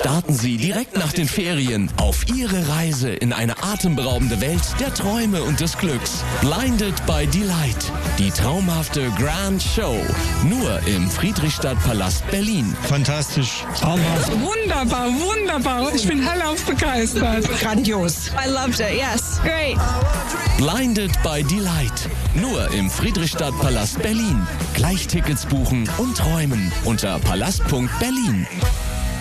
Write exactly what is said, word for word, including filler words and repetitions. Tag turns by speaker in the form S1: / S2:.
S1: Starten Sie direkt nach den Ferien auf Ihre Reise in eine atemberaubende Welt der Träume und des Glücks. Blinded by Delight. Die traumhafte Grand Show. Nur im Friedrichstadtpalast Berlin.
S2: Fantastisch. Traumhaft.
S3: Wunderbar, wunderbar. Ich bin hellauf begeistert.
S4: Grandios.
S5: I loved it, yes. Great.
S1: Blinded by Delight. Nur im Friedrichstadtpalast Berlin. Gleich Tickets buchen und träumen unter palast punkt berlin.